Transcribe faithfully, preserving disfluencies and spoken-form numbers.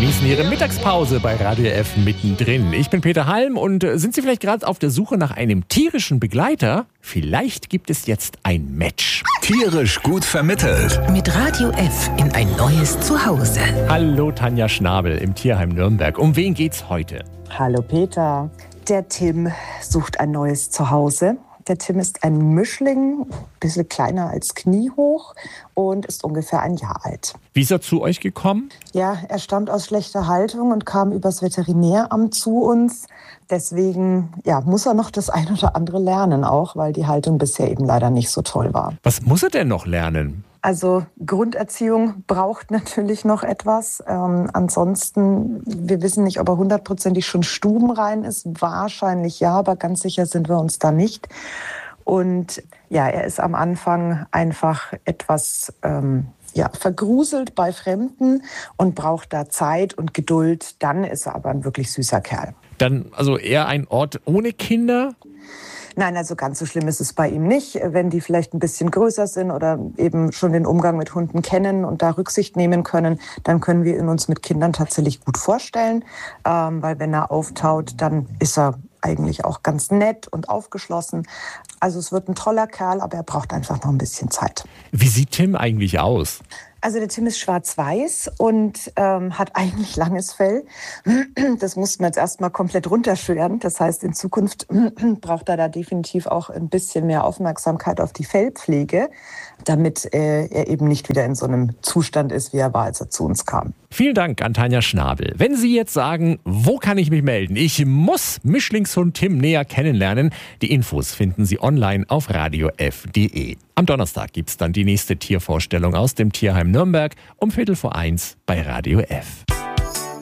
genießen Ihre Mittagspause bei Radio F mittendrin. Ich bin Peter Halm und sind Sie vielleicht gerade auf der Suche nach einem tierischen Begleiter? Vielleicht gibt es jetzt ein Match. Tierisch gut vermittelt. Mit Radio F in ein neues Zuhause. Hallo Tanja Schnabel im Tierheim Nürnberg. Um wen geht's heute? Hallo Peter. Der Tim sucht ein neues Zuhause. Der Tim ist ein Mischling, ein bisschen kleiner als kniehoch und ist ungefähr ein Jahr alt. Wie ist er zu euch gekommen? Ja, er stammt aus schlechter Haltung und kam übers Veterinäramt zu uns. Deswegen ja, muss er noch das ein oder andere lernen auch, weil die Haltung bisher eben leider nicht so toll war. Was muss er denn noch lernen? Also Grunderziehung braucht natürlich noch etwas. Ähm, ansonsten, wir wissen nicht, ob er hundertprozentig schon stubenrein ist. Wahrscheinlich ja, aber ganz sicher sind wir uns da nicht. Und ja, er ist am Anfang einfach etwas ähm, ja, vergruselt bei Fremden und braucht da Zeit und Geduld. Dann ist er aber ein wirklich süßer Kerl. Dann also eher ein Ort ohne Kinder? Nein, also ganz so schlimm ist es bei ihm nicht. Wenn die vielleicht ein bisschen größer sind oder eben schon den Umgang mit Hunden kennen und da Rücksicht nehmen können, dann können wir ihn uns mit Kindern tatsächlich gut vorstellen. Ähm, weil wenn er auftaut, dann ist er eigentlich auch ganz nett und aufgeschlossen. Also es wird ein toller Kerl, aber er braucht einfach noch ein bisschen Zeit. Wie sieht Tim eigentlich aus? Also der Tim ist schwarz-weiß und ähm, hat eigentlich langes Fell. Das mussten wir jetzt erstmal komplett runterscheren. Das heißt, in Zukunft braucht er da definitiv auch ein bisschen mehr Aufmerksamkeit auf die Fellpflege, damit äh, er eben nicht wieder in so einem Zustand ist, wie er war, als er zu uns kam. Vielen Dank an Tanja Schnabel. Wenn Sie jetzt sagen, wo kann ich mich melden? Ich muss Mischlingshund Tim näher kennenlernen. Die Infos finden Sie online auf radio f punkt d e. Am Donnerstag gibt's dann die nächste Tiervorstellung aus dem Tierheim Nürnberg um Viertel vor eins bei Radio F.